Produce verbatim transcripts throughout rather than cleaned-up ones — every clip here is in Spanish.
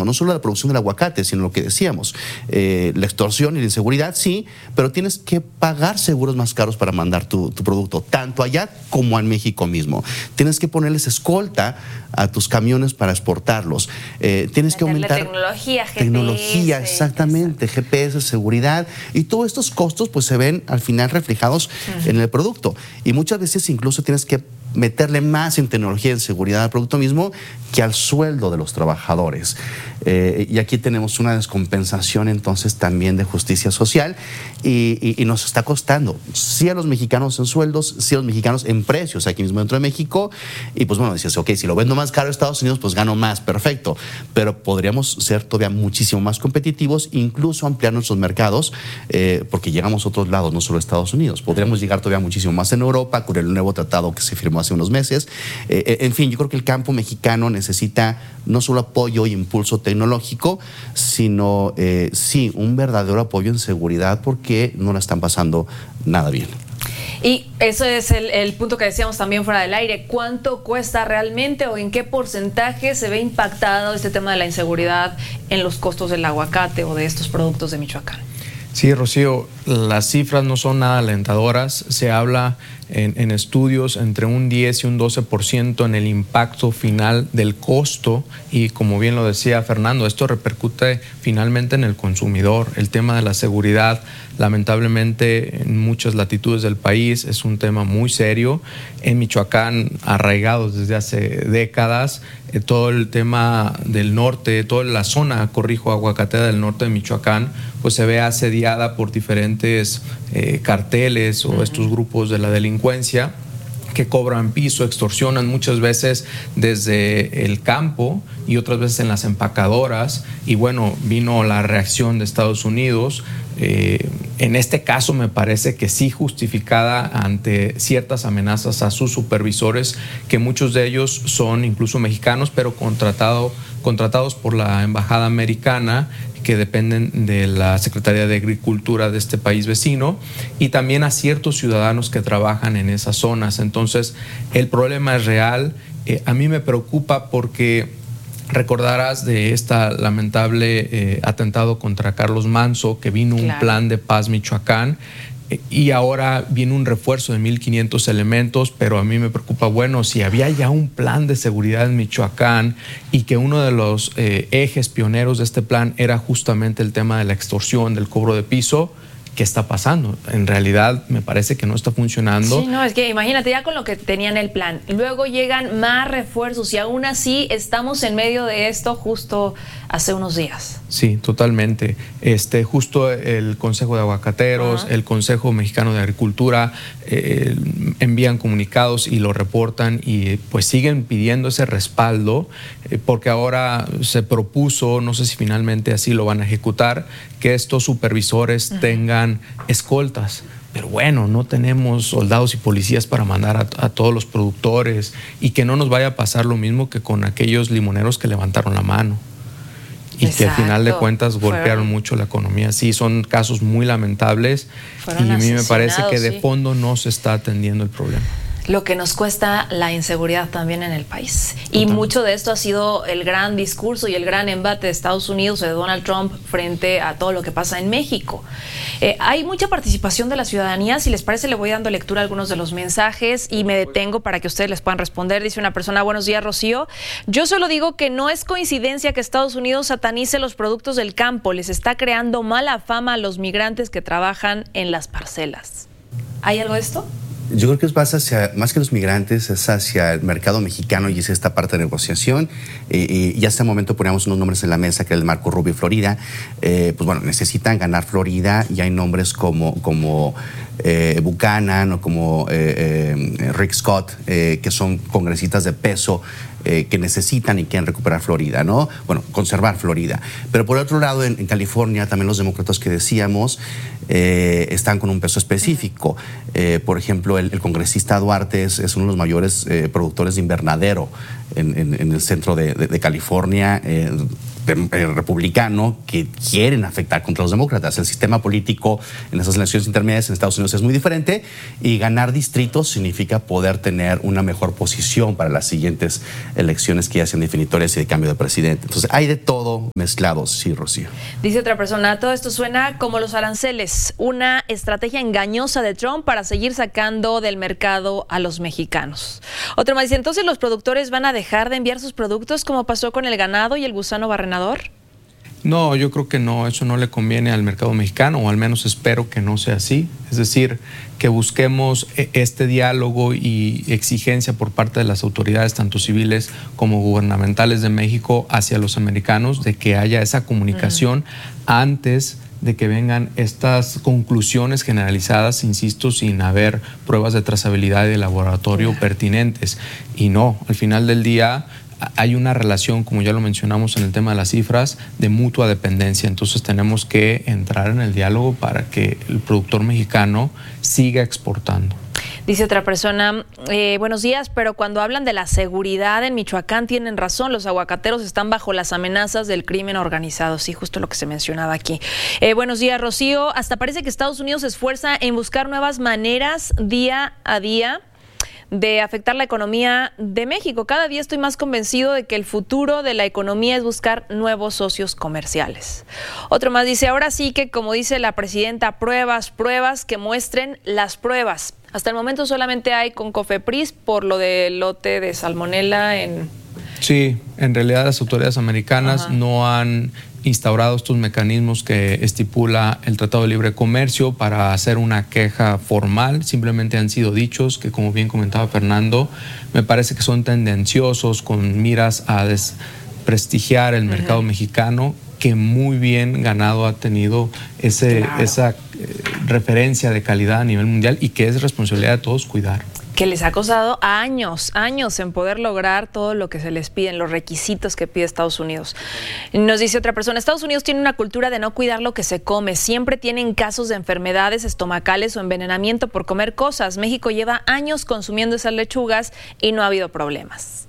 afectando, no solo la producción del aguacate, sino lo que decíamos, eh, la extorsión y la inseguridad, sí, pero tienes que pagar seguros más caros para mandar tu, tu producto, tanto allá como en México mismo. Tienes que ponerles escolta a tus camiones para exportarlos. Eh, tienes que aumentar tecnología, G P S. Tecnología, exactamente, exacto. G P S, seguridad, y todos estos costos pues se ven al final reflejados uh-huh. en el producto. Y muchas veces incluso tienes que meterle más en tecnología y en seguridad al producto mismo que al sueldo de los trabajadores. Eh, y aquí tenemos una descompensación entonces también de justicia social y, y, y nos está costando, sí a los mexicanos en sueldos, sí a los mexicanos en precios aquí mismo dentro de México, y pues bueno, decías, ok, si lo vendo más caro a Estados Unidos, pues gano más, perfecto, pero podríamos ser todavía muchísimo más competitivos, incluso ampliar nuestros mercados, eh, porque llegamos a otros lados, no solo a Estados Unidos, podríamos llegar todavía muchísimo más en Europa, con el nuevo tratado que se firmó hace unos meses. Eh, en fin, yo creo que el campo mexicano necesita no solo apoyo y impulso tecnológico, sino eh, sí, un verdadero apoyo en seguridad, porque no la están pasando nada bien. Y eso es el, el punto que decíamos también fuera del aire. ¿Cuánto cuesta realmente o en qué porcentaje se ve impactado este tema de la inseguridad en los costos del aguacate o de estos productos de Michoacán? Sí, Rocío, las cifras no son nada alentadoras. Se habla en, en estudios entre un diez y un doce por ciento en el impacto final del costo, y como bien lo decía Fernando, esto repercute finalmente en el consumidor. El tema de la seguridad, lamentablemente en muchas latitudes del país, es un tema muy serio. En Michoacán, arraigados desde hace décadas, eh, todo el tema del norte, toda la zona, corrijo, aguacatera del norte de Michoacán, pues se ve asediada por diferentes eh, carteles o uh-huh. estos grupos de la delincuencia que cobran piso, extorsionan muchas veces desde el campo y otras veces en las empacadoras. Y bueno, vino la reacción de Estados Unidos. Eh, en este caso me parece que sí justificada ante ciertas amenazas a sus supervisores, que muchos de ellos son incluso mexicanos, pero contratado, contratados por la embajada americana, que dependen de la Secretaría de Agricultura de este país vecino, y también a ciertos ciudadanos que trabajan en esas zonas. Entonces, el problema es real. Eh, a mí me preocupa porque recordarás de esta lamentable eh, atentado contra Carlos Manzo, que vino claro. un plan de paz Michoacán, eh, y ahora viene un refuerzo de mil quinientos elementos, pero a mí me preocupa, bueno, si había ya un plan de seguridad en Michoacán y que uno de los eh, ejes pioneros de este plan era justamente el tema de la extorsión, del cobro de piso, ¿qué está pasando? En realidad me parece que no está funcionando. Sí, no, es que imagínate ya con lo que tenían el plan. Luego llegan más refuerzos y aún así estamos en medio de esto justo hace unos días. Sí, totalmente. Este, justo el Consejo de Aguacateros, uh-huh. el Consejo Mexicano de Agricultura eh, envían comunicados y lo reportan, y pues siguen pidiendo ese respaldo eh, porque ahora se propuso, no sé si finalmente así lo van a ejecutar, que estos supervisores uh-huh. tengan escoltas. Pero bueno, no tenemos soldados y policías para mandar a, a todos los productores, y que no nos vaya a pasar lo mismo que con aquellos limoneros que levantaron la mano y Exacto. que al final de cuentas golpearon Fueron... mucho la economía. Sí, son casos muy lamentables. Fueron y a mí me parece que de sí. fondo no se está atendiendo el problema. Lo que nos cuesta la inseguridad también en el país. Total. Y mucho de esto ha sido el gran discurso y el gran embate de Estados Unidos, de Donald Trump, frente a todo lo que pasa en México. Eh, hay mucha participación de la ciudadanía. Si les parece, le voy dando lectura a algunos de los mensajes y me detengo para que ustedes les puedan responder. Dice una persona: buenos días, Rocío. Yo solo digo que no es coincidencia que Estados Unidos satanice los productos del campo. Les está creando mala fama a los migrantes que trabajan en las parcelas. ¿Hay algo de esto? Yo creo que es más hacia, más que los migrantes, es hacia el mercado mexicano, y es esta parte de negociación. Eh, y ya hasta el momento poníamos unos nombres en la mesa, que era el Marco Rubio y Florida. Eh, pues bueno, necesitan ganar Florida, y hay nombres como, como eh, Buchanan o como eh, eh, Rick Scott, eh, que son congresistas de peso, Eh, que necesitan y quieren recuperar Florida, ¿no? Bueno, conservar Florida. Pero por otro lado, en, en California, también los demócratas que decíamos eh, están con un peso específico. Eh, por ejemplo, el, el congresista Duarte es, es uno de los mayores eh, productores de invernadero en, en, en el centro de, de, de California, eh, eh, republicano, que quieren afectar contra los demócratas. El sistema político en esas elecciones intermedias en Estados Unidos es muy diferente, y ganar distritos significa poder tener una mejor posición para las siguientes elecciones que ya sean definitorias y de cambio de presidente. Entonces hay de todo mezclado, sí, Rocío. Dice otra persona, todo esto suena como los aranceles, una estrategia engañosa de Trump para seguir sacando del mercado a los mexicanos. Otro más dice, entonces los productores van a dejar de enviar sus productos como pasó con el ganado y el gusano barrenador. No, yo creo que no, eso no le conviene al mercado mexicano, o al menos espero que no sea así. Es decir, que busquemos este diálogo y exigencia por parte de las autoridades, tanto civiles como gubernamentales de México, hacia los americanos, de que haya esa comunicación uh-huh. antes de que vengan estas conclusiones generalizadas, insisto, sin haber pruebas de trazabilidad y de laboratorio uh-huh. pertinentes. Y no, al final del día hay una relación, como ya lo mencionamos en el tema de las cifras, de mutua dependencia. Entonces tenemos que entrar en el diálogo para que el productor mexicano siga exportando. Dice otra persona, eh, buenos días, pero cuando hablan de la seguridad en Michoacán tienen razón, los aguacateros están bajo las amenazas del crimen organizado. Sí, justo lo que se mencionaba aquí. Eh, buenos días, Rocío. Hasta parece que Estados Unidos se esfuerza en buscar nuevas maneras día a día de afectar la economía de México. Cada día estoy más convencido de que el futuro de la economía es buscar nuevos socios comerciales. Otro más dice, ahora sí que, como dice la presidenta, pruebas, pruebas que muestren las pruebas. Hasta el momento solamente hay con Cofepris por lo del lote de salmonela en... Sí, en realidad las autoridades americanas Ajá. no han instaurado estos mecanismos que estipula el Tratado de Libre Comercio para hacer una queja formal. Simplemente han sido dichos que, como bien comentaba Fernando, me parece que son tendenciosos con miras a desprestigiar el mercado uh-huh. mexicano, que muy bien ganado ha tenido ese, claro. esa eh, referencia de calidad a nivel mundial y que es responsabilidad de todos cuidar. Que les ha costado años, años en poder lograr todo lo que se les piden, los requisitos que pide Estados Unidos. Nos dice otra persona, Estados Unidos tiene una cultura de no cuidar lo que se come, siempre tienen casos de enfermedades estomacales o envenenamiento por comer cosas. México lleva años consumiendo esas lechugas y no ha habido problemas.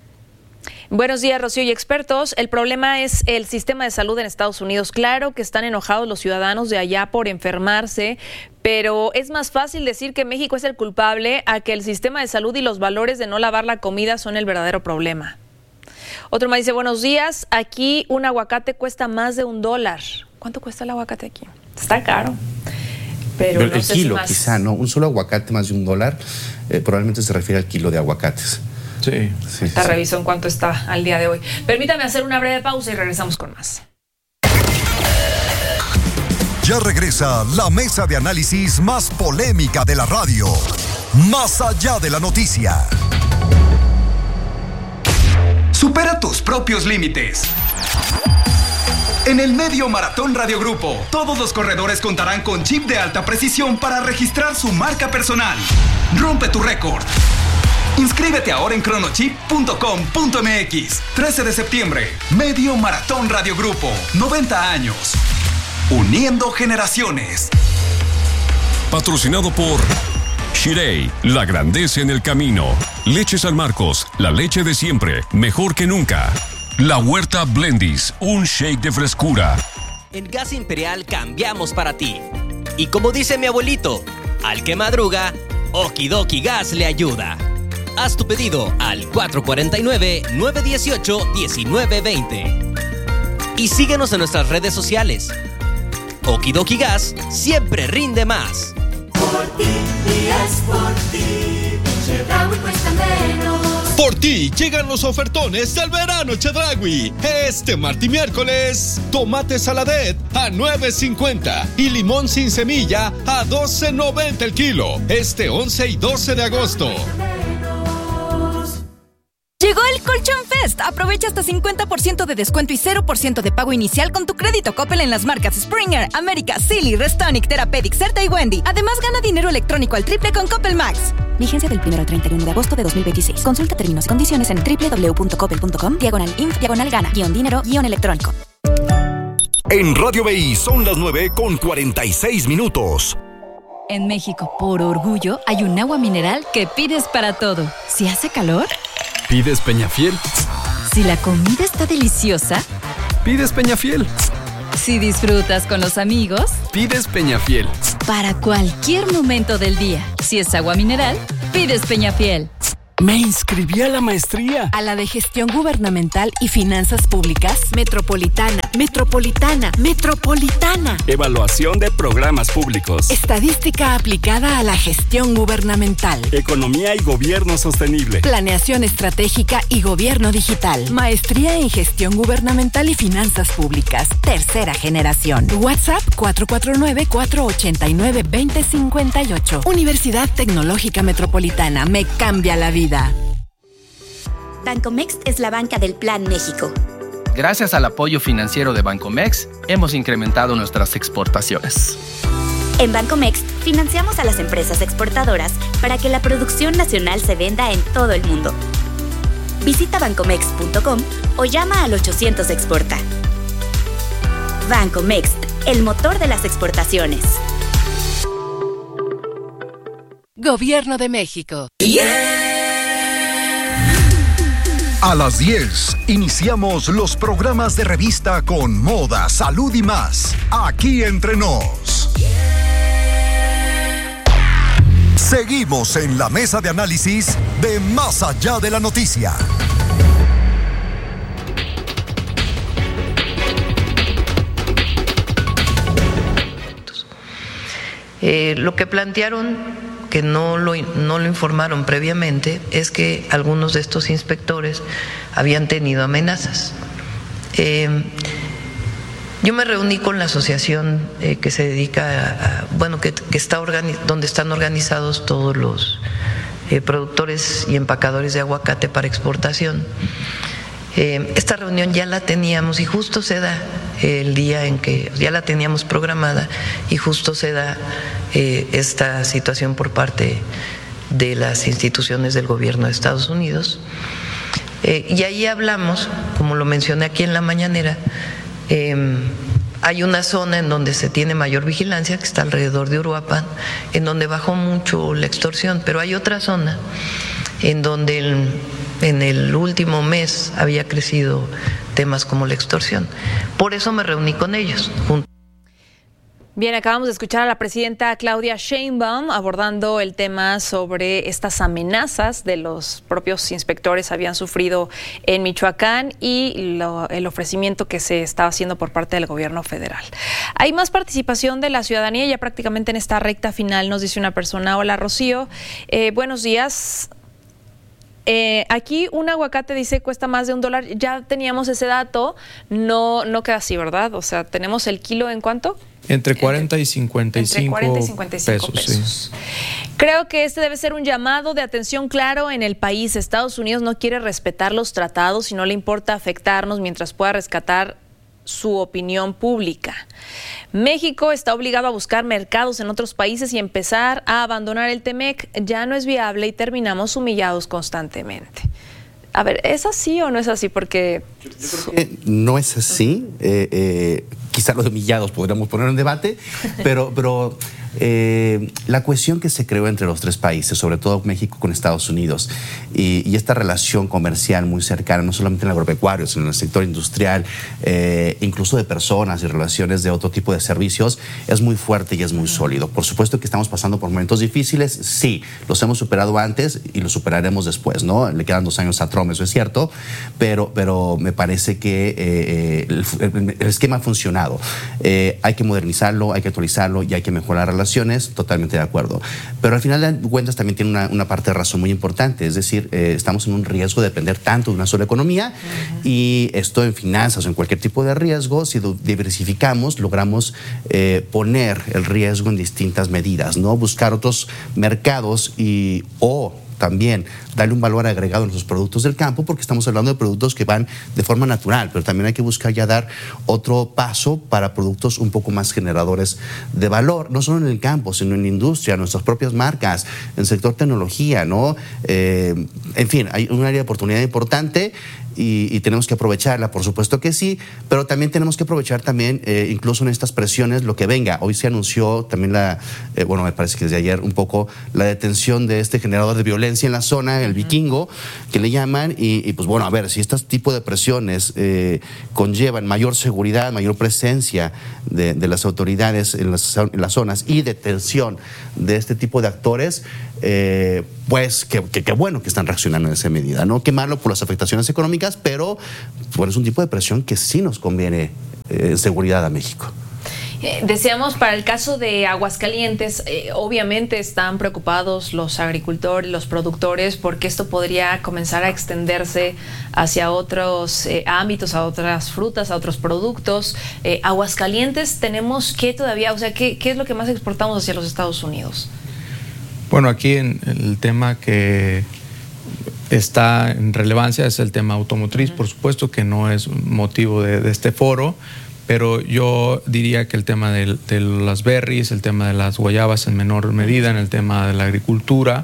Buenos días, Rocío y expertos. El problema es el sistema de salud en Estados Unidos. Claro que están enojados los ciudadanos de allá por enfermarse, pero es más fácil decir que México es el culpable a que el sistema de salud y los valores de no lavar la comida son el verdadero problema. Otro más dice, buenos días, aquí un aguacate cuesta más de un dólar. ¿Cuánto cuesta el aguacate aquí? Está caro. Pero, pero no el sé kilo, si más... quizá, ¿no? Un solo aguacate más de un dólar, eh, probablemente se refiere al kilo de aguacates. Sí. sí Esta sí. revisó en cuánto está al día de hoy. Permítame hacer una breve pausa y regresamos con más. Ya regresa la mesa de análisis más polémica de la radio. Más allá de la noticia. Supera tus propios límites. En el Medio Maratón Radio Grupo, todos los corredores contarán con chip de alta precisión para registrar su marca personal. Rompe tu récord. Inscríbete ahora en cronochip punto com punto m x. trece de septiembre, Medio Maratón Radio Grupo, noventa años. Uniendo generaciones. Patrocinado por Shirei, la grandeza en el camino. Leche San Marcos, la leche de siempre, mejor que nunca. La Huerta Blendis, un shake de frescura. En Gas Imperial cambiamos para ti. Y como dice mi abuelito, al que madruga, Okidoki Gas le ayuda. Haz tu pedido al cuatro cuatro nueve, nueve uno ocho, uno nueve dos cero. Y síguenos en nuestras redes sociales. Okidoki Gas siempre rinde más. Por ti, y es por ti, Chedraui cuesta menos. Por ti llegan los ofertones del verano Chedraui. Este martes y miércoles, tomate saladet a nueve cincuenta y limón sin semilla a doce noventa el kilo. Este once y doce de agosto. Llegó el Colchón Fest. Aprovecha hasta cincuenta por ciento de descuento y cero por ciento de pago inicial con tu crédito Coppel en las marcas Springer, América, Silly, Restonic, Therapeutic, Certa y Wendy. Además, gana dinero electrónico al triple con Coppel Max. Vigencia del primero al treinta y uno de agosto de dos mil veintiséis. Consulta términos y condiciones en doble u doble u doble u punto coppel punto com, diagonal inf, diagonal gana, guión dinero, guión electrónico. En Radio B I son las nueve con cuarenta y seis minutos. En México, por orgullo, hay un agua mineral que pides para todo. Si hace calor, pides Peñafiel. Si la comida está deliciosa, pides Peñafiel. Si disfrutas con los amigos, pides Peñafiel. Para cualquier momento del día, si es agua mineral, pides Peñafiel. Me inscribí a la maestría. ¿A la de Gestión Gubernamental y Finanzas Públicas? Metropolitana, Metropolitana, Metropolitana. Evaluación de programas públicos. Estadística aplicada a la gestión gubernamental. Economía y gobierno sostenible. Planeación estratégica y gobierno digital. Maestría en Gestión Gubernamental y Finanzas Públicas. Tercera generación. WhatsApp cuatro cuatro nueve, cuatro ocho nueve, dos cero cinco ocho. Universidad Tecnológica Metropolitana. Me cambia la vida. Bancomext es la banca del Plan México. Gracias al apoyo financiero de Bancomext, hemos incrementado nuestras exportaciones. En Bancomext, financiamos a las empresas exportadoras para que la producción nacional se venda en todo el mundo. Visita bancomext punto com o llama al ochocientos exporta. Bancomext, el motor de las exportaciones. Gobierno de México. A las diez, iniciamos los programas de revista con moda, salud y más. Aquí entre nos. Seguimos en la mesa de análisis de Más Allá de la Noticia. Eh, lo que plantearon, que no lo, no lo informaron previamente, es que algunos de estos inspectores habían tenido amenazas. Eh, yo me reuní con la asociación eh, que se dedica a, a bueno, que, que está organi- donde están organizados todos los eh, productores y empacadores de aguacate para exportación. Eh, esta reunión ya la teníamos y justo se da el día en que ya la teníamos programada y justo se da eh, esta situación por parte de las instituciones del gobierno de Estados Unidos. Eh, y ahí hablamos, como lo mencioné aquí en la mañanera, eh, hay una zona en donde se tiene mayor vigilancia, que está alrededor de Uruapan, en donde bajó mucho la extorsión, pero hay otra zona en donde el, en el último mes había crecido temas como la extorsión. Por eso me reuní con ellos. Bien, acabamos de escuchar a la presidenta Claudia Sheinbaum abordando el tema sobre estas amenazas de los propios inspectores habían sufrido en Michoacán y lo, el ofrecimiento que se estaba haciendo por parte del gobierno federal. Hay más participación de la ciudadanía ya prácticamente en esta recta final, nos dice una persona. Hola, Rocío. Eh, buenos días. Eh, aquí un aguacate dice cuesta más de un dólar. Ya teníamos ese dato. No, no queda así, ¿verdad? O sea, tenemos el kilo ¿en cuánto? Entre cuarenta y cincuenta y cinco, entre cuarenta y cincuenta y cinco pesos. pesos. Sí. Creo que este debe ser un llamado de atención claro en el país. Estados Unidos no quiere respetar los tratados y no le importa afectarnos mientras pueda rescatar su opinión pública. México está obligado a buscar mercados en otros países y empezar a abandonar el T-M E C. Ya no es viable y terminamos humillados constantemente. A ver, ¿es así o no es así? Porque yo, yo creo que no es así. Eh, eh, quizá los humillados podríamos poner en debate, pero, pero eh, la cohesión que se creó entre los tres países, sobre todo México con Estados Unidos, y, y esta relación comercial muy cercana, no solamente en el agropecuario, sino en el sector industrial, eh, incluso de personas y relaciones de otro tipo de servicios, es muy fuerte y es muy sólido. Por supuesto que estamos pasando por momentos difíciles, sí, los hemos superado antes y los superaremos después, ¿no? Le quedan dos años a Trump, eso es cierto, pero, pero me parece que eh, el, el esquema ha funcionado. Eh, hay que modernizarlo, hay que actualizarlo y hay que mejorar relaciones, totalmente de acuerdo. Pero al final de cuentas también tiene una, una parte de razón muy importante, es decir, eh, estamos en un riesgo de depender tanto de una sola economía uh-huh. y esto en finanzas o en cualquier tipo de riesgo, si lo diversificamos, logramos eh, poner el riesgo en distintas medidas, ¿no? Buscar otros mercados y o también darle un valor agregado a nuestros productos del campo, porque estamos hablando de productos que van de forma natural, pero también hay que buscar ya dar otro paso para productos un poco más generadores de valor, no solo en el campo, sino en la industria, nuestras propias marcas, en el sector tecnología, ¿no? Eh, en fin, hay un área de oportunidad importante y, y tenemos que aprovecharla, por supuesto que sí, pero también tenemos que aprovechar también, eh, incluso en estas presiones, lo que venga. Hoy se anunció también la, eh, bueno, me parece que desde ayer un poco, la detención de este generador de violencia en la zona el uh-huh. vikingo, que le llaman, y, y pues bueno, a ver, si este tipo de presiones eh, conllevan mayor seguridad, mayor presencia de, de las autoridades en las, en las zonas y detención de este tipo de actores, eh, pues qué que, que bueno que están reaccionando en esa medida, ¿no? Qué malo por las afectaciones económicas, pero bueno, es un tipo de presión que sí nos conviene eh, seguridad a México. Eh, decíamos, para el caso de Aguascalientes, eh, obviamente están preocupados los agricultores, los productores, porque esto podría comenzar a extenderse hacia otros eh, ámbitos, a otras frutas, a otros productos. Eh, Aguascalientes, tenemos que todavía, o sea, ¿qué, qué es lo que más exportamos hacia los Estados Unidos? Bueno, aquí en el tema que está en relevancia es el tema automotriz, uh-huh. por supuesto que no es motivo de, de este foro, pero yo diría que el tema de, de las berries, el tema de las guayabas en menor medida, en el tema de la agricultura,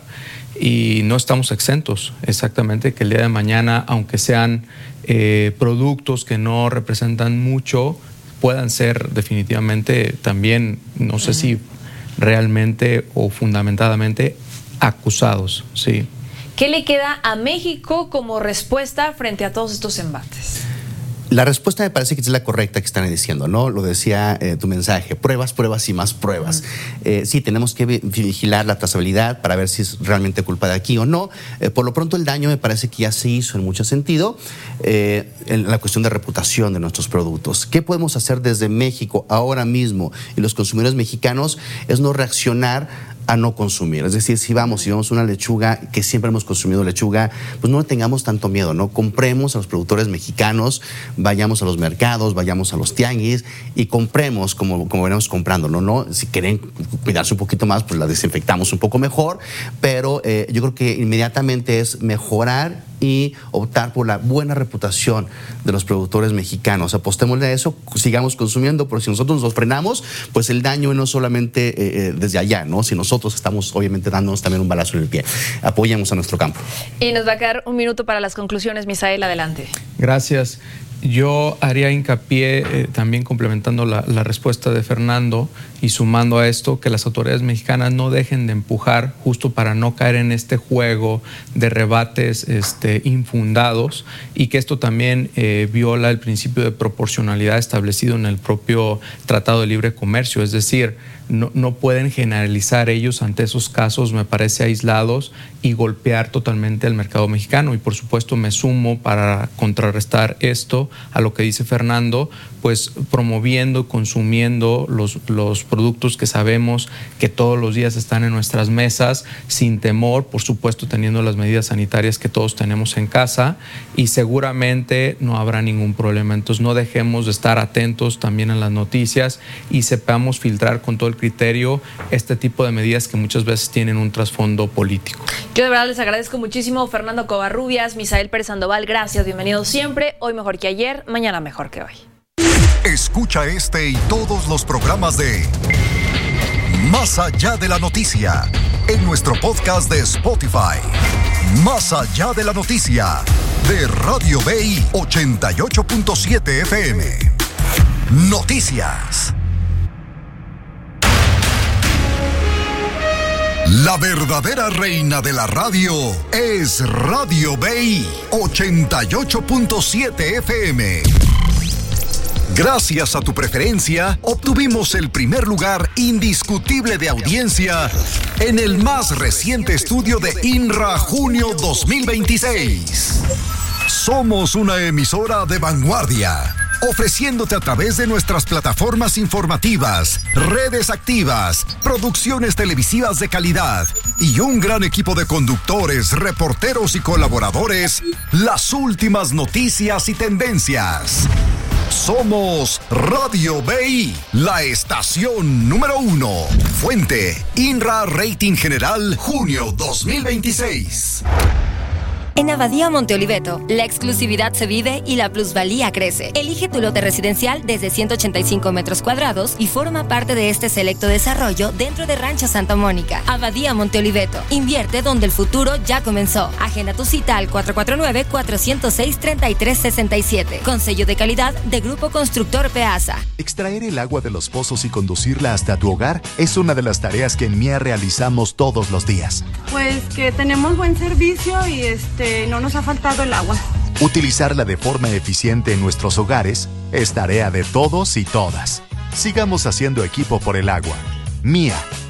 y no estamos exentos exactamente que el día de mañana, aunque sean eh, productos que no representan mucho, puedan ser definitivamente también, no sé uh-huh. si realmente o fundamentadamente acusados, sí. ¿Qué le queda a México como respuesta frente a todos estos embates? La respuesta me parece que es la correcta que están diciendo, ¿no? Lo decía eh, tu mensaje, pruebas, pruebas y más pruebas. Uh-huh. Eh, sí, tenemos que vigilar la trazabilidad para ver si es realmente culpa de aquí o no. Eh, por lo pronto el daño me parece que ya se hizo en mucho sentido eh, en la cuestión de reputación de nuestros productos. ¿Qué podemos hacer desde México ahora mismo y los consumidores mexicanos? Es no reaccionar a no consumir. Es decir, si vamos, si vemos una lechuga, que siempre hemos consumido lechuga, pues no tengamos tanto miedo, ¿no? Compremos a los productores mexicanos, vayamos a los mercados, vayamos a los tianguis y compremos como, como venimos comprando, ¿no? ¿no? Si quieren cuidarse un poquito más, pues la desinfectamos un poco mejor, pero eh, yo creo que inmediatamente es mejorar y optar por la buena reputación de los productores mexicanos. Apostémosle a eso, sigamos consumiendo, porque si nosotros nos frenamos, pues el daño no solamente eh, desde allá, ¿no? Si nosotros estamos obviamente dándonos también un balazo en el pie. Apoyemos a nuestro campo. Y nos va a quedar un minuto para las conclusiones, Misael, adelante. Gracias. Yo haría hincapié, eh, también complementando la, la respuesta de Fernando y sumando a esto, que las autoridades mexicanas no dejen de empujar justo para no caer en este juego de rebates este, infundados, y que esto también eh, viola el principio de proporcionalidad establecido en el propio Tratado de Libre Comercio. Es decir, no, no pueden generalizar ellos ante esos casos, me parece, aislados y golpear totalmente al mercado mexicano. Y por supuesto me sumo para contrarrestar esto a lo que dice Fernando, pues promoviendo, consumiendo los, los productos que sabemos que todos los días están en nuestras mesas, sin temor, por supuesto teniendo las medidas sanitarias que todos tenemos en casa, y seguramente no habrá ningún problema. Entonces no dejemos de estar atentos también a las noticias y sepamos filtrar con todo el criterio este tipo de medidas que muchas veces tienen un trasfondo político. Yo de verdad les agradezco muchísimo, Fernando Covarrubias, Misael Pérez Sandoval, gracias, bienvenidos siempre. Hoy mejor que ayer, mañana mejor que hoy. Escucha este y todos los programas de Más Allá de la Noticia en nuestro podcast de Spotify. Más Allá de la Noticia de Radio B I ochenta y ocho punto siete F M. Noticias. La verdadera reina de la radio es Radio B I ochenta y ocho punto siete F M. Gracias a tu preferencia, obtuvimos el primer lugar indiscutible de audiencia en el más reciente estudio de INRA Junio dos mil veintiséis. Somos una emisora de vanguardia, ofreciéndote a través de nuestras plataformas informativas, redes activas, producciones televisivas de calidad y un gran equipo de conductores, reporteros y colaboradores, las últimas noticias y tendencias. Somos Radio B I, la estación número uno. Fuente, INRA Rating General, junio dos mil veintiséis. En Abadía Monte Oliveto, la exclusividad se vive y la plusvalía crece. Elige tu lote residencial desde ciento ochenta y cinco metros cuadrados y forma parte de este selecto desarrollo dentro de Rancho Santa Mónica. Abadía Monte Oliveto. Invierte donde el futuro ya comenzó. Agenda tu cita al cuatro cuatro nueve, cuatro cero seis, tres tres seis siete. Con sello de calidad de Grupo Constructor Peasa. Extraer el agua de los pozos y conducirla hasta tu hogar es una de las tareas que en M I A realizamos todos los días. Pues que tenemos buen servicio y este no nos ha faltado el agua. Utilizarla de forma eficiente en nuestros hogares es tarea de todos y todas. Sigamos haciendo equipo por el agua. M I A,